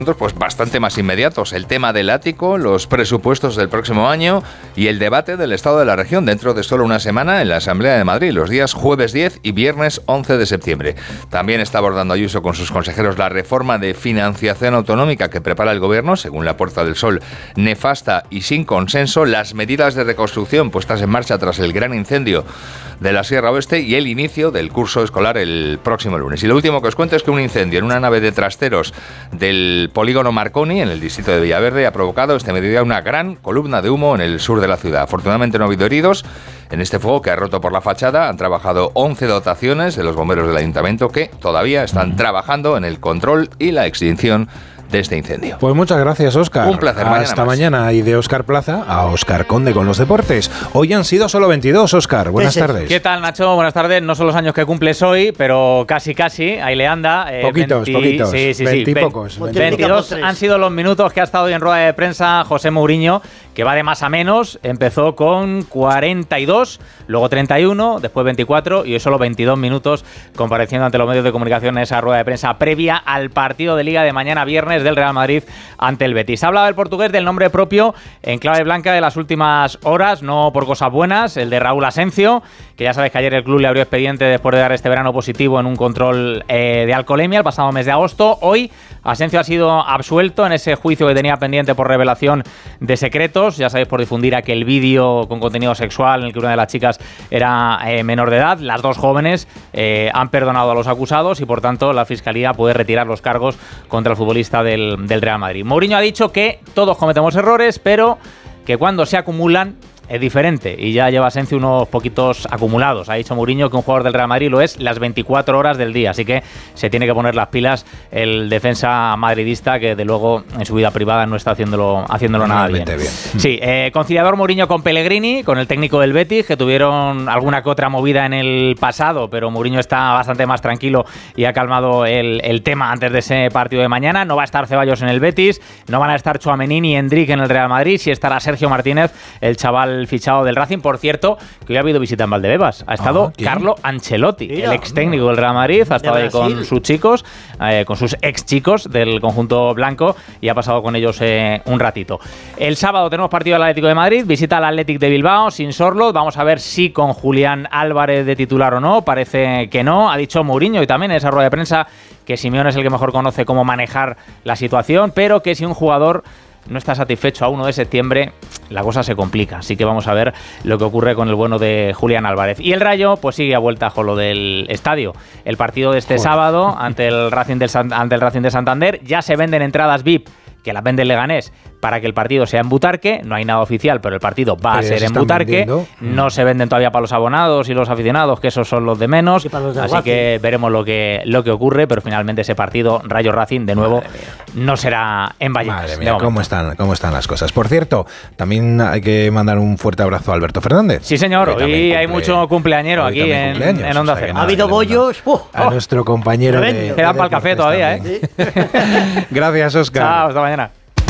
pues bastante más inmediatos, el tema del ático, los presupuestos del próximo año y el debate del estado de la región dentro de solo una semana en la Asamblea de Madrid, los días jueves 10 y viernes 11 de septiembre. También está abordando Ayuso con sus consejeros la reforma de financiación autonómica que prepara el gobierno, según la Puerta del Sol, nefasta y sin consenso, las medidas de reconstrucción puestas en marcha tras el gran incendio de la Sierra Oeste y el inicio del curso escolar el próximo lunes. Y lo último que os cuento es que un incendio en una nave de trasteros del polígono Marconi, en el distrito de Villaverde, ha provocado este mediodía una gran columna de humo en el sur de la ciudad. Afortunadamente no ha habido heridos. En este fuego que ha roto por la fachada han trabajado 11 dotaciones de los bomberos del ayuntamiento que todavía están trabajando en el control y la extinción de este incendio. Pues muchas gracias, Óscar. Un placer. Hasta mañana. Y de Óscar Plaza a Óscar Conde con los deportes. Hoy han sido solo 22, Óscar. Buenas tardes. ¿Qué tal, Nacho? Buenas tardes. No son los años que cumples hoy, pero casi. Ahí le anda. Poquitos. Sí. 20 y pocos. 22 han sido los minutos que ha estado hoy en rueda de prensa José Mourinho, que va de más a menos. Empezó con 42, luego 31, después 24 y hoy solo 22 minutos compareciendo ante los medios de comunicación en esa rueda de prensa previa al partido de Liga de mañana viernes del Real Madrid ante el Betis. Ha hablado el portugués del nombre propio en clave blanca de las últimas horas, no por cosas buenas, el de Raúl Asencio, que ya sabes que ayer el club le abrió expediente después de dar este verano positivo en un control de alcoholemia el pasado mes de agosto. Hoy Asencio ha sido absuelto en ese juicio que tenía pendiente por revelación de secretos, ya sabéis, por difundir aquel vídeo con contenido sexual en el que una de las chicas era menor de edad. Las dos jóvenes han perdonado a los acusados y por tanto la Fiscalía puede retirar los cargos contra el futbolista del Real Madrid. Mourinho ha dicho que todos cometemos errores, pero que cuando se acumulan es diferente y ya lleva Asencio unos poquitos acumulados. Ha dicho Mourinho que un jugador del Real Madrid lo es las 24 horas del día, así que se tiene que poner las pilas el defensa madridista, que de luego en su vida privada no está haciéndolo nada bien. Sí, conciliador Mourinho con Pellegrini, con el técnico del Betis, que tuvieron alguna que otra movida en el pasado, pero Mourinho está bastante más tranquilo y ha calmado el tema antes de ese partido de mañana. No va a estar Ceballos en el Betis, no van a estar Tchouaméni ni Endrick en el Real Madrid, sí estará Sergio Martínez, el chaval fichado del Racing. Por cierto, que hoy ha habido visita en Valdebebas. Ha estado Carlo Ancelotti, el ex técnico del Real Madrid. Ha estado ahí con sus chicos, con sus ex chicos del conjunto blanco, y ha pasado con ellos un ratito. El sábado tenemos partido del Atlético de Madrid, visita al Athletic de Bilbao sin Sorloth. Vamos a ver si con Julián Álvarez de titular o no. Parece que no. Ha dicho Mourinho y también en esa rueda de prensa que Simeone es el que mejor conoce cómo manejar la situación, pero que si un jugador no está satisfecho a 1 de septiembre, la cosa se complica. Así que vamos a ver lo que ocurre con el bueno de Julián Álvarez. Y el Rayo pues sigue a vuelta con lo del estadio. El partido de este sábado ante el Racing de Santander. Ya se venden entradas VIP, que las vende el Leganés, para que el partido sea en Butarque. No hay nada oficial, pero el partido va a ser en Butarque. No se venden todavía para los abonados y los aficionados, que esos son los de menos. Así que veremos lo que ocurre, pero finalmente ese partido Rayo Racing de nuevo no será en Vallecas. Madre mía, ¿cómo están las cosas? Por cierto, también hay que mandar un fuerte abrazo a Alberto Fernández. Sí, señor. Hoy hay mucho cumpleañero aquí en Onda Cero. Ha habido bollos. A nuestro compañero quedan para el café todavía, ¿eh? Gracias, Óscar. Chao, hasta mañana.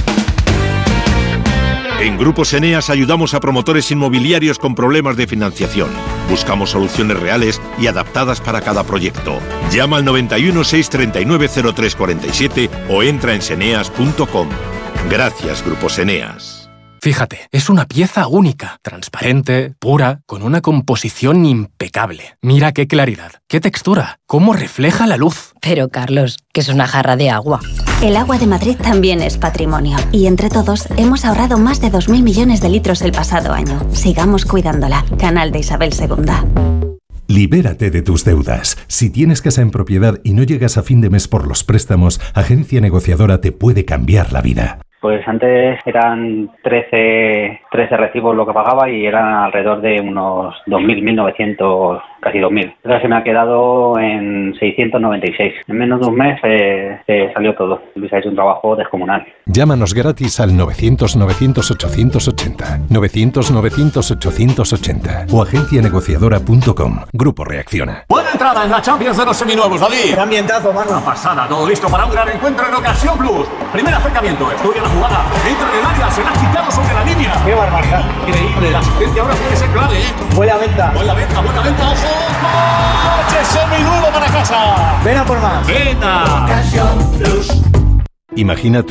En Grupos Eneas ayudamos a promotores inmobiliarios con problemas de financiación. Buscamos soluciones reales y adaptadas para cada proyecto. Llama al 91 639 0347 o entra en seneas.com. Gracias, Grupos Eneas. Fíjate, es una pieza única, transparente, pura, con una composición impecable. Mira qué claridad, qué textura, cómo refleja la luz. Pero, Carlos, que es una jarra de agua. El agua de Madrid también es patrimonio. Y entre todos hemos ahorrado más de 2.000 millones de litros el pasado año. Sigamos cuidándola. Canal de Isabel II. Libérate de tus deudas. Si tienes casa en propiedad y no llegas a fin de mes por los préstamos, Agencia Negociadora te puede cambiar la vida. Pues antes eran 13 recibos lo que pagaba y eran alrededor de unos 2.000, 1.900, casi 2.000. Ahora se me ha quedado en 696. En menos de un mes salió todo. Luis ha hecho un trabajo descomunal. Llámanos gratis al 900-900-880, 900-900-880 o agencianegociadora.com. Grupo Reacciona. Buena entrada en la Champions de los seminuevos, David. ¡Qué ambientazo, mano! Una pasada, todo listo para un gran encuentro en Ocasión Plus. Primer acercamiento, estudia la jugada, entra en el área, se la ha quitado sobre la línea. ¡Qué barbaridad! Increíble, la asistencia ahora puede ser clave, ¿eh? Buena venta, ojo. ¡Coche seminuevo para casa! Ven a por más. ¡Venga! Ocasión Plus. Imagina